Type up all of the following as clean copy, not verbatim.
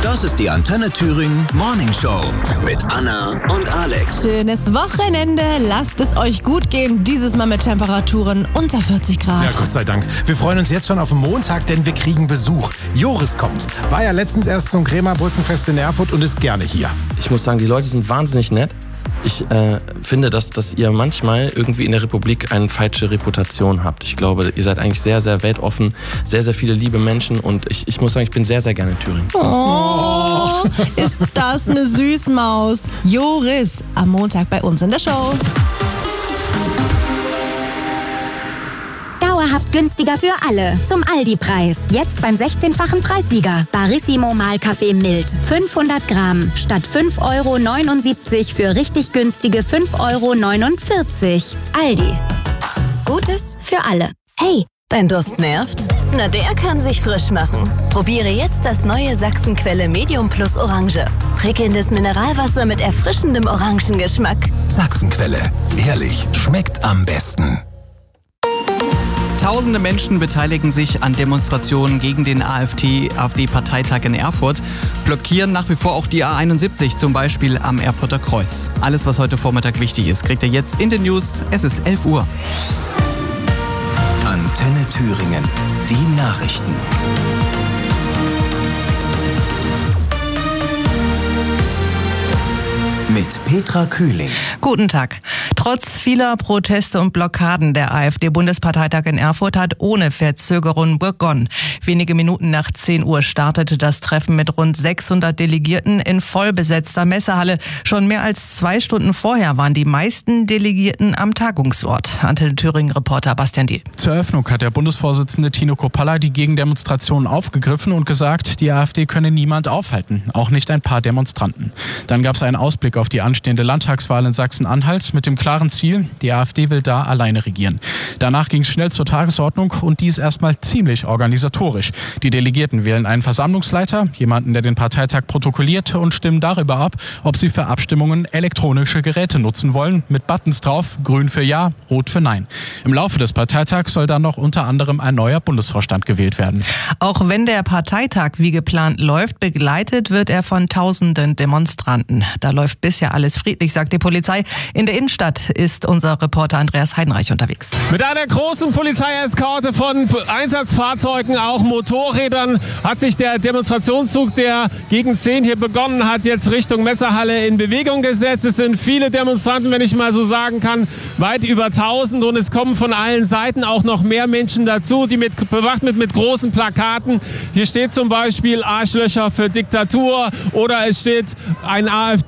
Das ist die Antenne Thüringen Morning Show mit Anna und Alex. Schönes Wochenende. Lasst es euch gut gehen. Dieses Mal mit Temperaturen unter 40 Grad. Ja, Gott sei Dank. Wir freuen uns jetzt schon auf den Montag, denn wir kriegen Besuch. Joris kommt. War ja letztens erst zum Krämer Brückenfest in Erfurt und ist gerne hier. Ich muss sagen, die Leute sind wahnsinnig nett. Ich finde, dass ihr manchmal irgendwie in der Republik eine falsche Reputation habt. Ich glaube, ihr seid eigentlich sehr, sehr weltoffen, sehr, sehr viele liebe Menschen und ich muss sagen, ich bin sehr, sehr gerne in Thüringen. Oh, ist das eine Süßmaus. Joris am Montag bei uns in der Show. Dauerhaft günstiger für alle. Zum Aldi-Preis. Jetzt beim 16-fachen Preissieger. Barissimo Mahlkaffee mild. 500 Gramm. Statt 5,79 € für richtig günstige 5,49 €. Aldi. Gutes für alle. Hey, dein Durst nervt? Na, der kann sich frisch machen. Probiere jetzt das neue Sachsenquelle Medium Plus Orange. Prickelndes Mineralwasser mit erfrischendem Orangengeschmack. Sachsenquelle. Ehrlich, schmeckt am besten. Tausende Menschen beteiligen sich an Demonstrationen gegen den AfD-Parteitag in Erfurt, blockieren nach wie vor auch die A71, zum Beispiel am Erfurter Kreuz. Alles, was heute Vormittag wichtig ist, kriegt ihr jetzt in den News. Es ist 11 Uhr. Antenne Thüringen. Die Nachrichten. Mit Petra Kühling. Guten Tag. Trotz vieler Proteste und Blockaden der AfD-Bundesparteitag in Erfurt hat ohne Verzögerung begonnen. Wenige Minuten nach 10 Uhr startete das Treffen mit rund 600 Delegierten in vollbesetzter Messehalle. Schon mehr als 2 Stunden vorher waren die meisten Delegierten am Tagungsort. Antenne Thüringen-Reporter Bastian Diehl. Zur Eröffnung hat der Bundesvorsitzende Tino Kropalla die Gegendemonstrationen aufgegriffen und gesagt, die AfD könne niemand aufhalten, auch nicht ein paar Demonstranten. Dann gab es einen Ausblick auf die anstehende Landtagswahl in Sachsen-Anhalt mit dem klaren Ziel, die AfD will da alleine regieren. Danach ging es schnell zur Tagesordnung und dies erstmal ziemlich organisatorisch. Die Delegierten wählen einen Versammlungsleiter, jemanden, der den Parteitag protokolliert und stimmen darüber ab, ob sie für Abstimmungen elektronische Geräte nutzen wollen, mit Buttons drauf, grün für Ja, rot für Nein. Im Laufe des Parteitags soll dann noch unter anderem ein neuer Bundesvorstand gewählt werden. Auch wenn der Parteitag wie geplant läuft, begleitet wird er von tausenden Demonstranten. Da läuft bisher alles friedlich, sagt die Polizei. In der Innenstadt ist unser Reporter Andreas Heidenreich unterwegs. Mit einer großen Polizeieskorte von Einsatzfahrzeugen, auch Motorrädern, hat sich der Demonstrationszug, der gegen 10 hier begonnen hat, jetzt Richtung Messehalle in Bewegung gesetzt. Es sind viele Demonstranten, wenn ich mal so sagen kann, weit über 1000 und es kommen von allen Seiten auch noch mehr Menschen dazu, die bewaffnet mit großen Plakaten. Hier steht zum Beispiel Arschlöcher für Diktatur oder es steht ein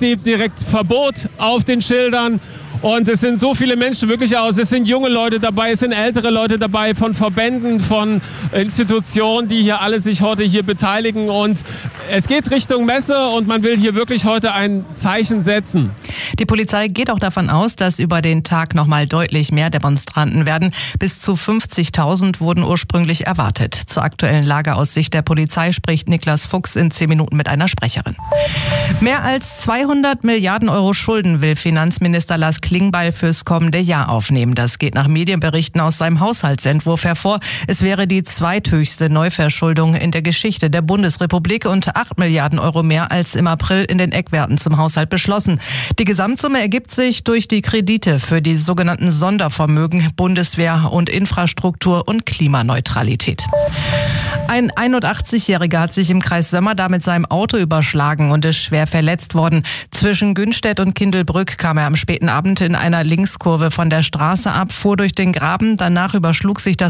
AfD-Verbot auf den Schildern. Und es sind so viele Menschen wirklich aus. Es sind junge Leute dabei, es sind ältere Leute dabei, von Verbänden, von Institutionen, die hier alle sich heute hier beteiligen. Und es geht Richtung Messe und man will hier wirklich heute ein Zeichen setzen. Die Polizei geht auch davon aus, dass über den Tag noch mal deutlich mehr Demonstranten werden. Bis zu 50.000 wurden ursprünglich erwartet. Zur aktuellen Lage aus Sicht der Polizei spricht Niklas Fuchs in 10 Minuten mit einer Sprecherin. Mehr als 200 Milliarden Euro Schulden will Finanzminister Lars Klingbeil fürs kommende Jahr aufnehmen. Das geht nach Medienberichten aus seinem Haushaltsentwurf hervor. Es wäre die zweithöchste Neuverschuldung in der Geschichte der Bundesrepublik und 8 Milliarden Euro mehr als im April in den Eckwerten zum Haushalt beschlossen. Die Gesamtsumme ergibt sich durch die Kredite für die sogenannten Sondervermögen, Bundeswehr und Infrastruktur und Klimaneutralität. Ein 81-Jähriger hat sich im Kreis Sömmerda mit seinem Auto überschlagen und ist schwer verletzt worden. Zwischen Günstedt und Kindelbrück kam er am späten Abend in einer Linkskurve von der Straße ab, fuhr durch den Graben. Danach überschlug sich das